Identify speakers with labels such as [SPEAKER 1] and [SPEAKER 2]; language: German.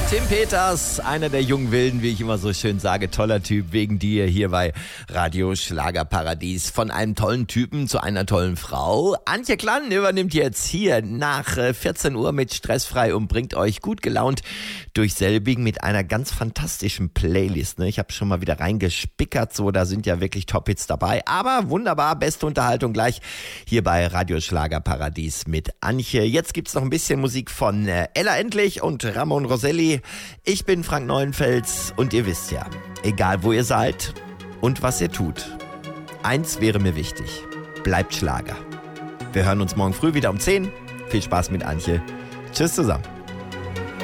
[SPEAKER 1] Tim Peters, einer der jungen Wilden, wie ich immer so schön sage, toller Typ, wegen dir hier bei Radio Schlagerparadies. Von einem tollen Typen zu einer tollen Frau. Antje Klann übernimmt jetzt hier nach 14 Uhr mit Stressfrei und bringt euch gut gelaunt durch selbigen mit einer ganz fantastischen Playlist. Ich habe schon mal wieder reingespickert, so da sind ja wirklich Top-Hits dabei. Aber wunderbar, beste Unterhaltung gleich hier bei Radio Schlagerparadies mit Antje. Jetzt gibt's noch ein bisschen Musik von Ella Endlich und Ramon Roselli. Ich bin Frank Neuenfels und ihr wisst ja, egal wo ihr seid und was ihr tut, eins wäre mir wichtig, bleibt Schlager. Wir hören uns morgen früh wieder um 10. Viel Spaß mit Antje. Tschüss zusammen.